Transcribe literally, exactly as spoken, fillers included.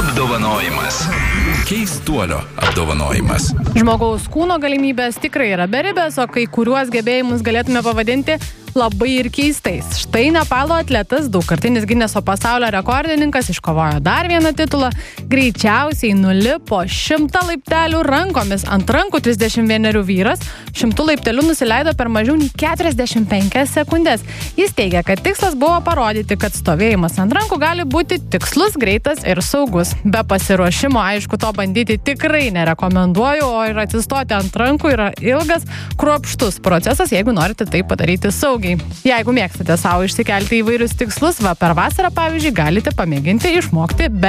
apdovanojimas. Keistuolio apdovanojimas. Žmogaus kūno galimybės tikrai yra beribės, o kai kuriuos gebėjimus galėtume pavadinti labai ir keistais. Štai Nepalo atletas, daugkartinis Gineso pasaulio rekordininkas, iškovojo dar vieną titulą, greičiausiai nulipo šimtą laiptelių rankomis. Ant rankų trisdešimt vienerių vyras šimtų laiptelių nusileido per mažiau nei keturiasdešimt penkias sekundės. Jis teigia, kad tikslas buvo parodyti, kad stovėjimas ant rankų gali būti tikslus, greitas ir saugus. Be pasiruošimo, aišku, to bandyti tikrai nerekomenduoju, o ir atsistoti ant rankų yra ilgas, kruopštus procesas, jeigu norite tai padaryti saugiai. Jeigu mėgstate savo išsikelti įvairius tikslus, va per vasarą, pavyzdžiui, galite pamėginti išmokti be